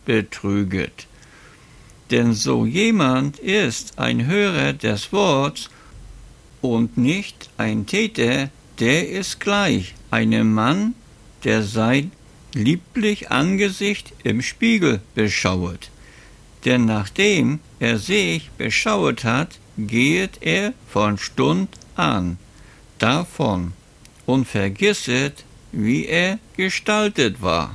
betrüget. Denn so jemand ist ein Hörer des Worts und nicht ein Täter, der ist gleich einem Mann, der sein lieblich Angesicht im Spiegel beschauet. Denn nachdem er sich beschauet hat, gehet er von Stund an davon und vergisset, wie er gestaltet war.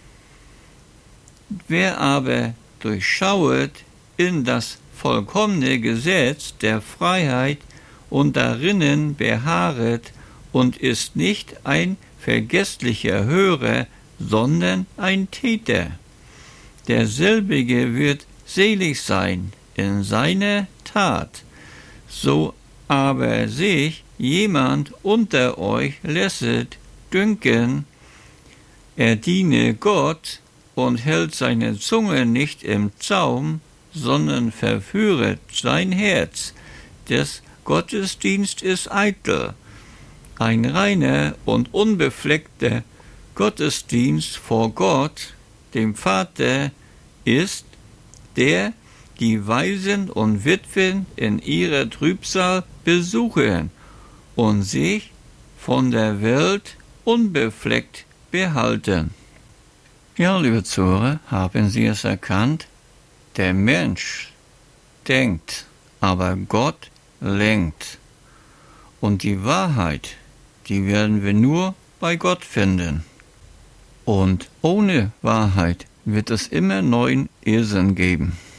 Wer aber durchschauet in das vollkommene Gesetz der Freiheit und darinnen beharret und ist nicht ein vergesslicher Hörer, sondern ein Täter. Derselbige wird selig sein in seiner Tat. So aber sich jemand unter euch lässet dünken, er diene Gott und hält seine Zunge nicht im Zaum, sondern verführet sein Herz. Des Gottesdienst ist eitel. Ein reiner und unbefleckter Gottesdienst vor Gott, dem Vater, ist, der die Waisen und Witwen in ihrer Trübsal besuchen und sich von der Welt unbefleckt behalten. Ja, liebe Zuhörer, haben Sie es erkannt? Der Mensch denkt, aber Gott lenkt. Und die Wahrheit, die werden wir nur bei Gott finden. Und ohne Wahrheit wird es immer neuen Irrsinn geben.